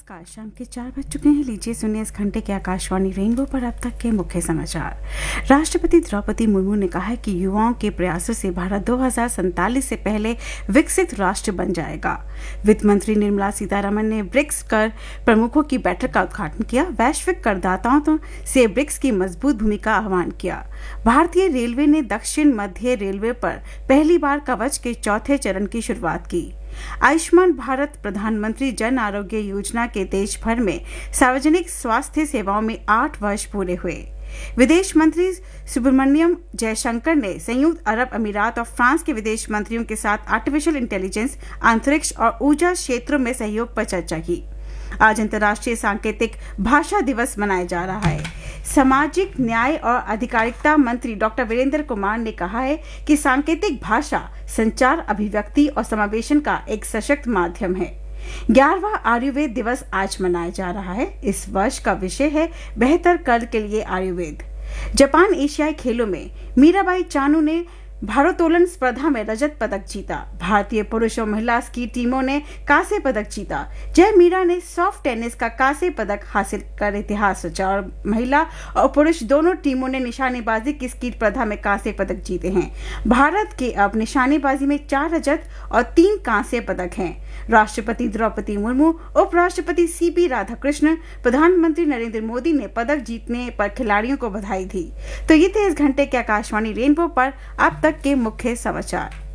नमस्कार। शाम के 4 बज चुके हैं। लीजिए सुनिए इस घंटे के आकाशवाणी रेनबो पर अब तक के मुख्य समाचार। राष्ट्रपति द्रौपदी मुर्मू ने कहा है कि युवाओं के प्रयासों से भारत 2047 से पहले विकसित राष्ट्र बन जाएगा। वित्त मंत्री निर्मला सीतारमण ने ब्रिक्स कर प्रमुखों की बैठक का उद्घाटन किया। वैश्विक करदाताओं से ब्रिक्स की मजबूत भूमिका का आह्वान किया। भारतीय रेलवे ने दक्षिण मध्य रेलवे पर पहली बार कवच के चौथे चरण की शुरुआत की। आयुष्मान भारत प्रधानमंत्री जन आरोग्य योजना के देश भर में सार्वजनिक स्वास्थ्य सेवाओं में 8 वर्ष पूरे हुए। विदेश मंत्री सुब्रमण्यम जयशंकर ने संयुक्त अरब अमीरात और फ्रांस के विदेश मंत्रियों के साथ आर्टिफिशियल इंटेलिजेंस, अंतरिक्ष और ऊर्जा क्षेत्रों में सहयोग पर चर्चा की। आज अंतर्राष्ट्रीय सांकेतिक भाषा दिवस मनाया जा रहा है। सामाजिक न्याय और अधिकारिता मंत्री डॉक्टर वीरेंद्र कुमार ने कहा है कि सांकेतिक भाषा संचार, अभिव्यक्ति और समावेशन का एक सशक्त माध्यम है। 11वां आयुर्वेद दिवस आज मनाया जा रहा है। इस वर्ष का विषय है बेहतर कल के लिए आयुर्वेद। जापान एशियाई खेलों में मीराबाई चानू ने भारोत्तोलन स्पर्धा में रजत पदक जीता। भारतीय पुरुष और महिला स्की टीमों ने कांस्य पदक जीता। जय मीरा ने सॉफ्ट टेनिस का कांस्य पदक हासिल कर इतिहास रचा और महिला और पुरुष दोनों टीमों ने निशानेबाजी की स्की स्पर्धा में कांस्य पदक जीते हैं। भारत के अब निशानेबाजी में 4 रजत और 3 कांस्य पदक हैं। राष्ट्रपति द्रौपदी मुर्मू, उपराष्ट्रपति सीपी राधाकृष्णन, प्रधानमंत्री नरेंद्र मोदी ने पदक जीतने पर खिलाड़ियों को बधाई दी। तो ये थे इस घंटे के आकाशवाणी रेनबो पर अब तक के मुख्य समाचार।